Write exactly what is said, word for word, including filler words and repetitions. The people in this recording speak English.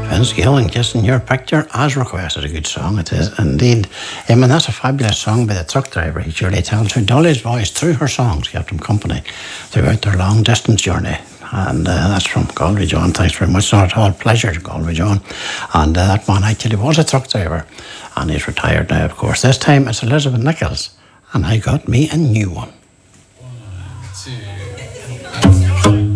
Vince Gill and Kissing Your Picture, as requested. A good song it is indeed. Um, and that's a fabulous song by the truck driver. He surely tells her Dolly's voice through her songs kept him company throughout their long distance journey. And uh, that's from Galway John. Thanks very much. Not at all pleasure to Galway John. And uh, that man actually was a truck driver, and he's retired now, of course. This time it's Elizabeth Nichols, and I got me a new one. One, two.